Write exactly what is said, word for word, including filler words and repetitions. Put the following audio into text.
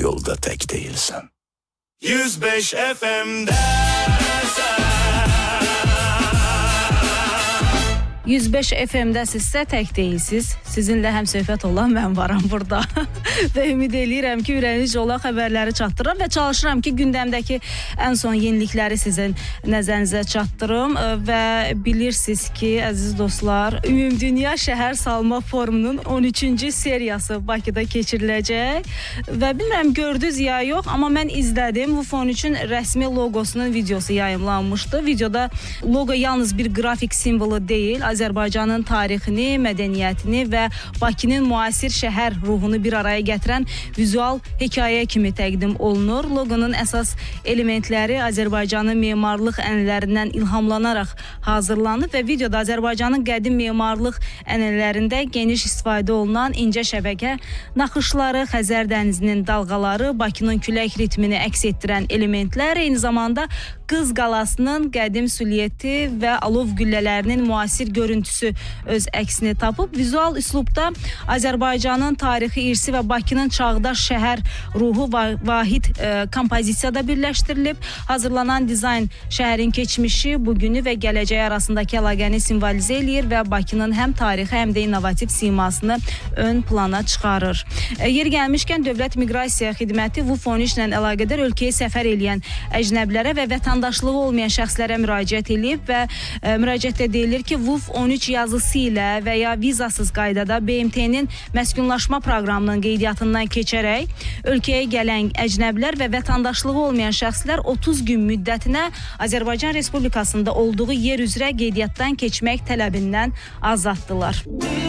yolda tek değilsen. yüz beş F M'de yüz beş F M'dəsinizsə tək deyilsiz. Sizinlə həm söhbət olan mən varam burada. Və ümid eləyirəm ki, ürəyincə olan xəbərləri çatdırıram və çalışıram ki, gündəmdəki ən son yenilikləri sizin nəzərinizə çatdırım. Və bilirsiniz ki, əziz dostlar, Ümumdünya Şəhər Salma Forumunun on üçüncü seriyası Bakıda keçiriləcək. Və bilmirəm, gördünüz ya yox, amma mən izlədim. V U F on üçün rəsmi logosunun videosu yayımlanmışdı. Videoda logo yalnız bir qrafik simvolu deyil, Azərbaycanın tarixini, mədəniyyətini və Bakının müasir şəhər ruhunu bir araya gətirən vizual hekayə kimi təqdim olunur. Logonun əsas elementləri Azərbaycanın memarlıq ənənələrindən ilhamlanaraq hazırlanıb və videoda Azərbaycanın qədim memarlıq ənənələrində geniş istifadə olunan incə şəbəkə naxışları, Xəzər dənizinin dalğaları, Bakının külək ritmini əks etdirən elementlər, eyni zamanda Qız qalasının qədim sülyeti və alov güllələrinin müasir görüntüsü öz əksini tapıb. Vizual üslubda Azərbaycanın tarixi irsi və Bakının çağdaş şəhər ruhu vahid e, kompozisiyada birləşdirilib. Hazırlanan dizayn şəhərin keçmişi, bugünü və gələcəyi arasındakı əlaqəni simvolizə eləyir və Bakının həm tarixi, həm də innovativ simasını ön plana çıxarır. E, yer gəlmişkən Dövlət Miqrasiya Xidməti V U F on üç ilə əlaqədar ölkəyə səfər eləyən əcnəbilərə və vətəndaşlığı olmayan şəxslərə müraciət edib və e, müraciətdə deyilir ki, V U F on üç yazısı ilə və ya vizasız qaydada B M T-nin məskunlaşma proqramının qeydiyyatından keçərək ölkəyə gələn əcnəbilər və vətəndaşlığı olmayan şəxslər otuz gün müddətinə Azərbaycan Respublikasında olduğu yer üzrə qeydiyyatdan keçmək tələbindən azaddılar.